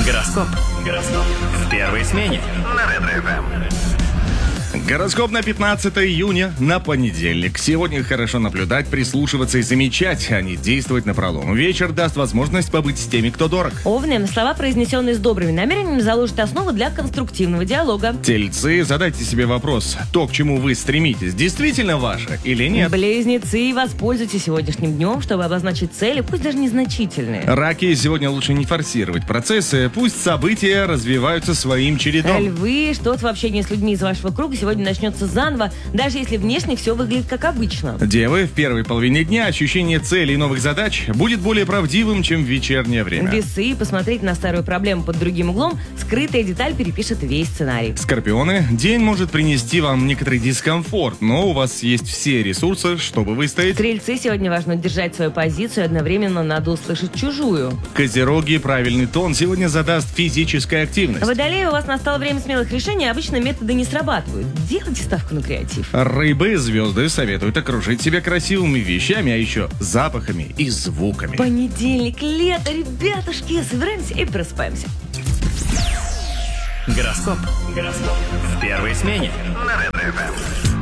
Гороскоп. В первой смене на Ретро-ФМ. Гороскоп на 15 июня, на понедельник. Сегодня хорошо наблюдать, прислушиваться и замечать, а не действовать напролом. Вечер даст возможность побыть с теми, кто дорог. Овны, слова, произнесенные с добрыми намерениями, заложат основу для конструктивного диалога. Тельцы, задайте себе вопрос, то, к чему вы стремитесь, действительно ваше или нет? Близнецы, воспользуйтесь сегодняшним днем, чтобы обозначить цели, пусть даже незначительные. Раки, сегодня лучше не форсировать процессы, пусть события развиваются своим чередом. Львы, что-то в общении с людьми из вашего круга сегодня начнется заново, даже если внешне все выглядит как обычно. Девы, в первой половине дня ощущение целей и новых задач будет более правдивым, чем в вечернее время. Весы, посмотреть на старую проблему под другим углом, скрытая деталь перепишет весь сценарий. Скорпионы, день может принести вам некоторый дискомфорт, но у вас есть все ресурсы, чтобы выстоять. Стрельцы, сегодня важно держать свою позицию, одновременно надо услышать чужую. Козероги, правильный тон сегодня задаст физическая активность. Водолеи, у вас настало время смелых решений, обычно методы не срабатывают. Делайте ставку на креатив. Рыбы, звезды советуют окружить себя красивыми вещами, а еще запахами и звуками. Понедельник, лето, ребятушки, собираемся и просыпаемся. Гороскоп. В первой смене на Ретро-ФМ.